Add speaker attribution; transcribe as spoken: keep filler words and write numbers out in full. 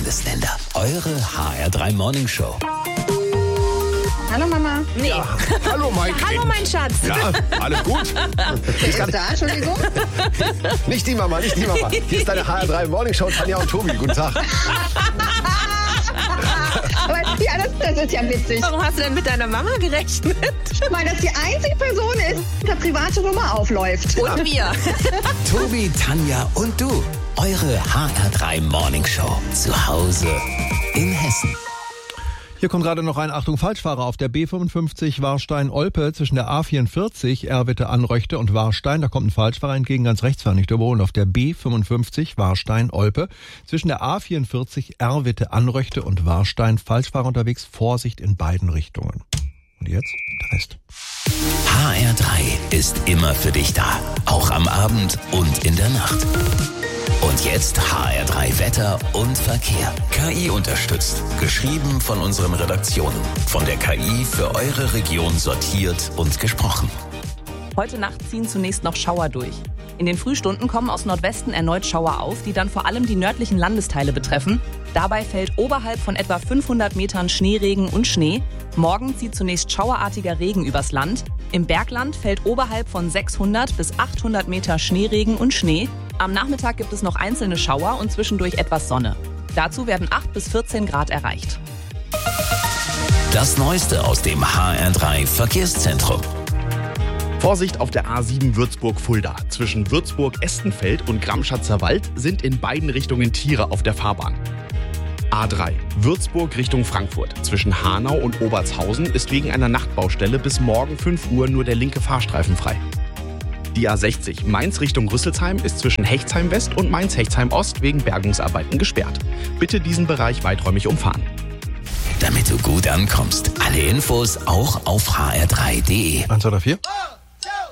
Speaker 1: Bundesländer. Eure H R drei Morning Show.
Speaker 2: Hallo Mama.
Speaker 3: Nee.
Speaker 4: Ja, hallo mein Kind.
Speaker 3: Hallo mein Schatz.
Speaker 4: Ja, alles gut?
Speaker 2: Wer ist da? Entschuldigung.
Speaker 4: Nicht die Mama, nicht die Mama. Hier ist deine H R drei Morning Show, Tanja und Tobi. Guten Tag.
Speaker 2: Aber ja, das, das ist ja witzig,
Speaker 3: Warum hast du denn mit deiner Mama gerechnet?
Speaker 2: weil das die einzige Person ist, die der private Nummer aufläuft.
Speaker 3: Und wir.
Speaker 1: Tobi, Tanja und du. Eure H R drei Morning Show. Zu Hause in Hessen.
Speaker 5: Hier kommt gerade noch ein Achtung Falschfahrer auf der B fünfundfünfzig Warstein-Olpe zwischen der A vierundvierzig Erwitte-Anröchte und Warstein. Da kommt ein Falschfahrer entgegen, ganz rechts fahren, nicht überholen. Auf der B fünfundfünfzig Warstein-Olpe zwischen der A vierundvierzig Erwitte-Anröchte und Warstein. Falschfahrer unterwegs, Vorsicht in beiden Richtungen. Und jetzt der Rest.
Speaker 1: H R drei ist immer für dich da. Auch am Abend und in der Nacht. Und jetzt H R drei Wetter und Verkehr. K I unterstützt. Geschrieben von unseren Redaktionen. Von der K I für eure Region sortiert und gesprochen.
Speaker 6: Heute Nacht ziehen zunächst noch Schauer durch. In den Frühstunden kommen aus Nordwesten erneut Schauer auf, die dann vor allem die nördlichen Landesteile betreffen. Dabei fällt oberhalb von etwa fünfhundert Metern Schneeregen und Schnee. Morgen zieht zunächst schauerartiger Regen übers Land. Im Bergland fällt oberhalb von sechshundert bis achthundert Meter Schneeregen und Schnee. Am Nachmittag gibt es noch einzelne Schauer und zwischendurch etwas Sonne. Dazu werden acht bis vierzehn Grad erreicht.
Speaker 1: Das Neueste aus dem H R drei Verkehrszentrum.
Speaker 7: Vorsicht auf der A sieben Würzburg-Fulda. Zwischen Würzburg-Estenfeld und Gramschatzer Wald sind in beiden Richtungen Tiere auf der Fahrbahn. A drei Würzburg Richtung Frankfurt. Zwischen Hanau und Obertshausen ist wegen einer Nachtbaustelle bis morgen fünf Uhr nur der linke Fahrstreifen frei. Die A sechzig Mainz Richtung Rüsselsheim ist zwischen Hechtsheim West und Mainz-Hechtsheim Ost wegen Bergungsarbeiten gesperrt. Bitte diesen Bereich weiträumig umfahren.
Speaker 1: Damit du gut ankommst. Alle Infos auch auf h r drei punkt d e.
Speaker 5: eins, zwei, drei, vier.